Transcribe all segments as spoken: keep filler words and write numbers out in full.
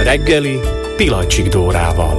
reggeli Pilacsik Dórával.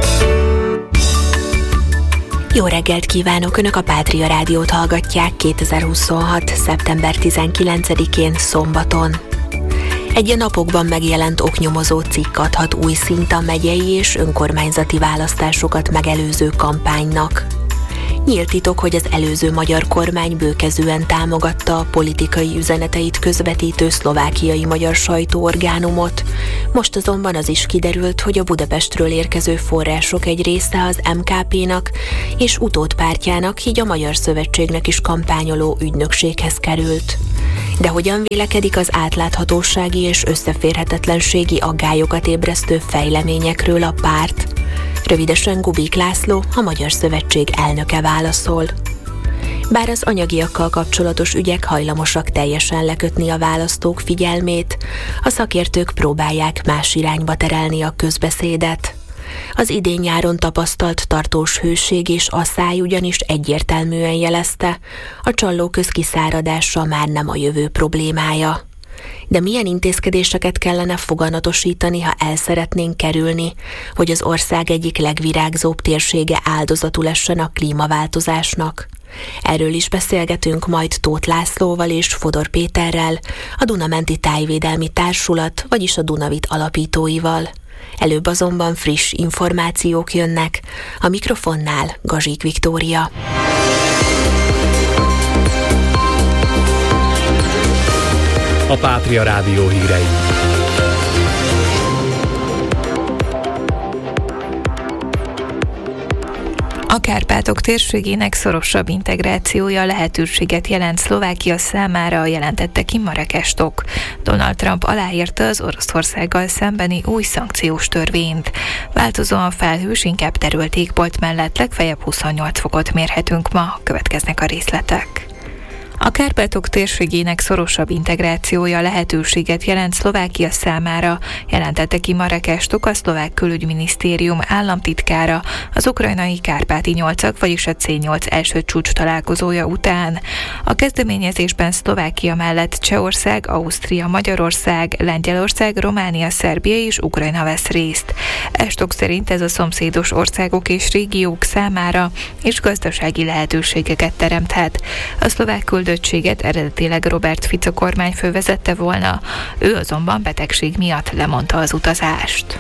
Jó reggelt kívánok! Önök a Pátria Rádiót hallgatják kétezer-huszonhat. szeptember tizenkilencedikén szombaton. Egy a napokban megjelent oknyomozó cikk adhat új szint a megyei és önkormányzati választásokat megelőző kampánynak. Nyílt titok, hogy az előző magyar kormány bőkezűen támogatta a politikai üzeneteit közvetítő szlovákiai magyar sajtóorgánumot. Most azonban az is kiderült, hogy a Budapestről érkező források egy része az em ká pénak és utódpártjának, így a Magyar Szövetségnek is kampányoló ügynökséghez került. De hogyan vélekedik az átláthatósági és összeférhetetlenségi aggályokat ébresztő fejleményekről a párt? Rövidesen Gubik László, a Magyar Szövetség elnöke válaszol. Bár az anyagiakkal kapcsolatos ügyek hajlamosak teljesen lekötni a választók figyelmét, a szakértők próbálják más irányba terelni a közbeszédet. Az idén nyáron tapasztalt tartós hőség és asszály ugyanis egyértelműen jelezte, a csallóköz kiszáradása már nem a jövő problémája. De milyen intézkedéseket kellene foganatosítani, ha el szeretnénk kerülni, hogy az ország egyik legvirágzóbb térsége áldozatul essen a klímaváltozásnak? Erről is beszélgetünk majd Tóth Lászlóval és Fodor Péterrel, a Duna-menti Tájvédelmi Társulat, vagyis a Dunavit alapítóival. Előbb azonban friss információk jönnek, a mikrofonnál Gazsik Viktória. A Pátria Rádió hírei. A Kárpátok térségének szorosabb integrációja lehetőséget jelent Szlovákia számára, jelentette ki Marrákestok. Donald Trump aláírta az Oroszországgal szembeni új szankciós törvényt. Változóan felhős, inkább terült égbolt mellett legfeljebb huszonnyolc fokot mérhetünk ma, következnek a részletek. A Kárpátok térségének szorosabb integrációja lehetőséget jelent Szlovákia számára, jelentette ki Marrákestok, a szlovák külügyminisztérium államtitkára az ukrajnai Kárpáti nyolcak, vagyis a cé nyolc első csúcs találkozója után. A kezdeményezésben Szlovákia mellett Csehország, Ausztria, Magyarország, Lengyelország, Románia, Szerbia és Ukrajna vesz részt. Estok szerint ez a szomszédos országok és régiók számára és gazdasági lehetőségeket teremthet. A szlovák küldöttséget eredetileg Robert Fico kormányfő vezette volna, ő azonban betegség miatt lemondta az utazást.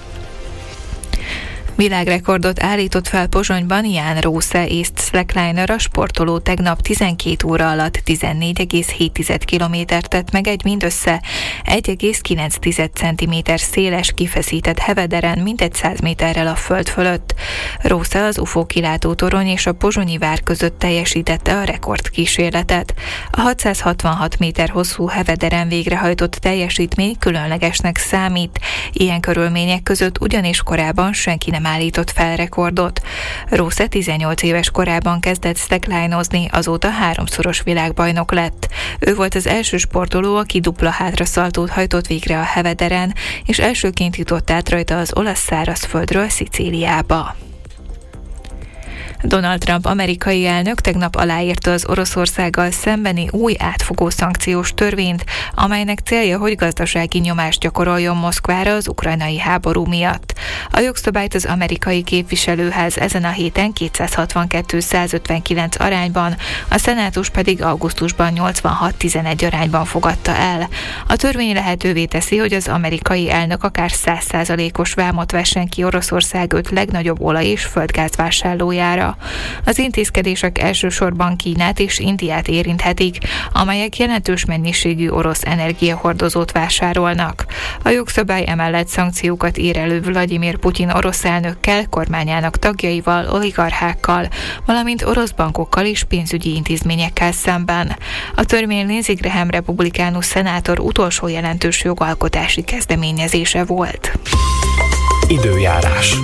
Világrekordot állított fel Pozsonyban Jan Rose észt slackliner, a sportoló tegnap tizenkét óra alatt tizennégy egész hét kilométert tett meg egy mindössze egy egész kilenc centiméter széles kifeszített hevederen, mintegy száz méterrel a föld fölött. Rose az u f o kilátótorony és a pozsonyi vár között teljesítette a rekordkísérletet. A hatszázhatvanhat méter hosszú hevederen végrehajtott teljesítmény különlegesnek számít. Ilyen körülmények között ugyanis korábban senki nem állított fel rekordot. Rose tizennyolc éves korában kezdett slacklineozni, azóta háromszoros világbajnok lett. Ő volt az első sportoló, aki dupla hátraszaltót hajtott végre a hevederen, és elsőként jutott át rajta az olasz szárazföldről Szicíliába. Donald Trump amerikai elnök tegnap aláírta az Oroszországgal szembeni új átfogó szankciós törvényt, amelynek célja, hogy gazdasági nyomást gyakoroljon Moszkvára az ukrajnai háború miatt. A jogszabályt az amerikai képviselőház ezen a héten kétszázhatvankettő százötvenkilenc arányban, a szenátus pedig augusztusban nyolcvanhat tizenegy arányban fogadta el. A törvény lehetővé teszi, hogy az amerikai elnök akár száz százalékos vámot vessen ki Oroszország öt legnagyobb olaj- és földgázvásárlójára. Az intézkedések elsősorban Kínát és Indiát érinthetik, amelyek jelentős mennyiségű orosz energiahordozót vásárolnak. A jogszabály emellett szankciókat ír elő Vladimir Putyin orosz elnökkel, kormányának tagjaival, oligarchákkal, valamint orosz bankokkal és pénzügyi intézményekkel szemben. A törvény Lindsey Graham republikánus szenátor utolsó jelentős jogalkotási kezdeményezése volt. Időjárás.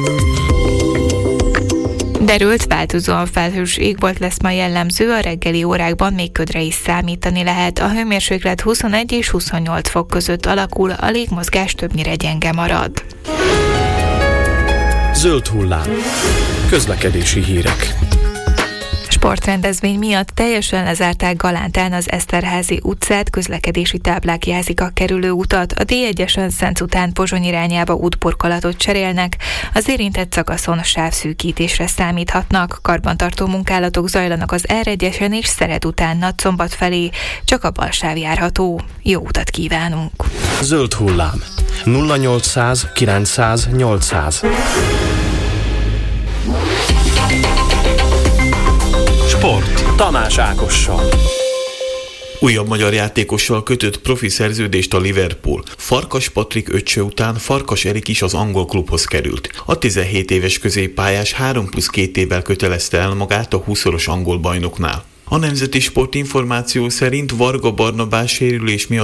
Derült, változóan felhős égbolt lesz ma jellemző, a reggeli órákban még ködre is számítani lehet. A hőmérséklet huszonegy és huszonnyolc fok között alakul, a légmozgás többnyire gyenge marad. Zöld hullám. Közlekedési hírek. Sportrendezvény miatt teljesen lezárták Galántán az Eszterházy utcát, közlekedési táblák jelzik a kerülő utat, a dé egyesen Szenc után Pozsony irányába útburkolatot cserélnek, az érintett szakaszon sávszűkítésre számíthatnak, karbantartó munkálatok zajlanak az er egyesen és Szered után Nagyszombat felé, csak a balsáv járható. Jó utat kívánunk! Zöld hullám. nulla nyolcszáz kilencszáz nyolcszáz. Sport. Tamás Ákossal. Újabb magyar játékossal kötött profi szerződést a Liverpool. Farkas Patrik öccse után Farkas Erik is az angol klubhoz került. A tizenhét éves középpályás három plusz két évvel kötelezte el magát a húszszoros angol bajnoknál. A Nemzeti Sport információ szerint Varga Barnabás sérülés miatt